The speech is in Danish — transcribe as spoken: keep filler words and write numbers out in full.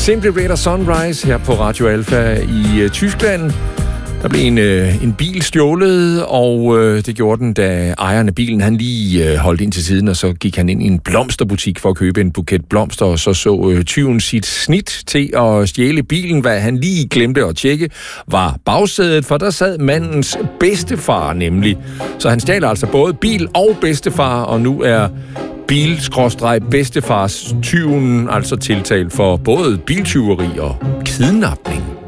Simply Red og Sunrise her på Radio Alpha i uh, Tyskland. Der blev en, øh, en bil stjålet, og øh, det gjorde den, da ejeren af bilen, han lige øh, holdt ind til siden, og så gik han ind i en blomsterbutik for at købe en buket blomster, og så så øh, tyven sit snit til at stjæle bilen. Hvad han lige glemte at tjekke, var bagsædet, for der sad mandens bedstefar nemlig. Så han stjal altså både bil og bedstefar, og nu er bil-bedstefars tyven altså tiltalt for både biltyveri og kidnapning.